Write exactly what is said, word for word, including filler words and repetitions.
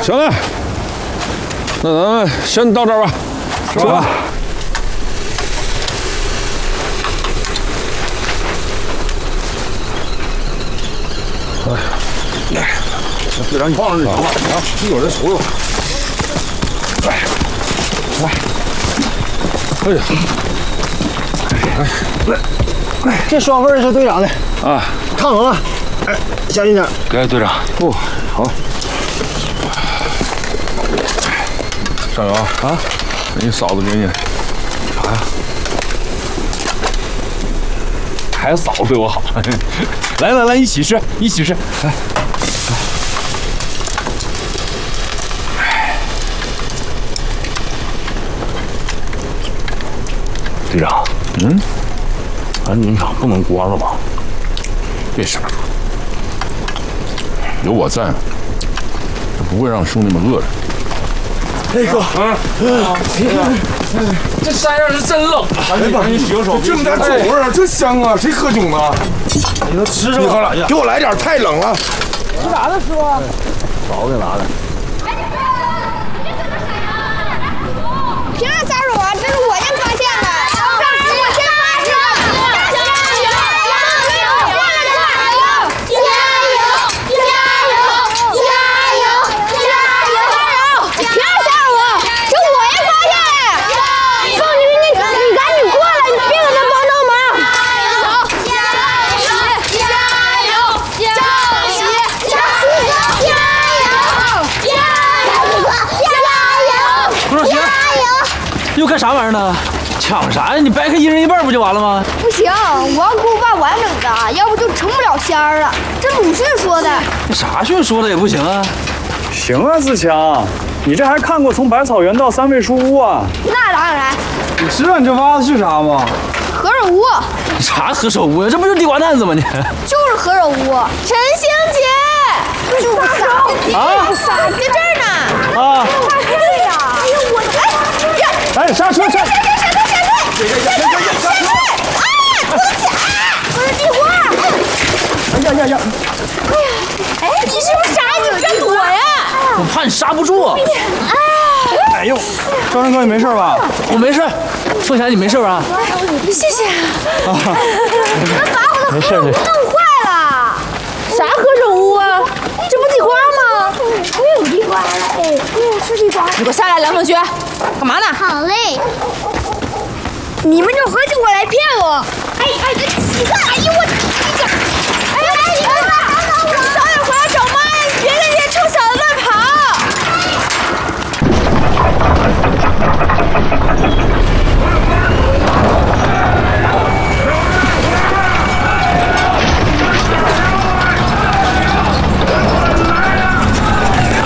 行了，那咱们先到这儿吧，是吧？哎，队长，你放着就行了，啊，一会儿再瞅瞅。来，来，哎呀，来，来， 这双份是队长的啊， 烫好了，哎，小心点。 给队长。不，好。张勇啊，你嫂子给你啥呀？ 还嫂子对我好。来来来，一起吃，一起吃。来。 队长，嗯，咱农场不能关了吧？ 别傻说，有我在，不会让兄弟们饿着。 哎哥， 啊，这山上是真冷，赶紧赶紧洗个手。 这么点酒味儿，这香啊！谁喝酒呢？ 你都吃上。 你喝了，给我来点，太冷了。 吃啥呢，师傅？ 嫂子给拿的。 凭啥撒手啊？这是我先发现的。 又干啥玩意儿呢？抢啥呀？你掰开一人一半不就完了吗？ 不行，我要给我爸完整的，要不就成不了仙儿了。这鲁迅说的。 那啥训说的也不行啊。 行啊，自强，你这还看过从百草园到三味书屋啊？ 那当然。 你知道你这挖的是啥吗？ 何首乌。 啥何首乌呀？这不就是地瓜蛋子吗你？ 就是何首乌。陈星杰。就撒手。 啊？ 撒在这儿呢。 啊。 对呀。哎呦我哎。 哎，刹车！刹！ 闪退！闪退！闪退！闪退！闪退！哎，我的卡！我的地瓜！ 哎呀呀呀！ 哎呀！哎，你是不是傻？你别躲呀！ 我怕你刹不住。 哎！ 哎呦，招生哥，你没事吧？ 我没事。凤霞，你没事吧？ 谢谢。能把我的何首乌弄坏了？啥何首乌啊？这不地瓜吗？我有地瓜了，哎，嗯，是地瓜。 你给我下来，梁同学，干嘛呢？ 好嘞。你们就合起伙来骗我！哎哎，这乞丐！哎呦我，你这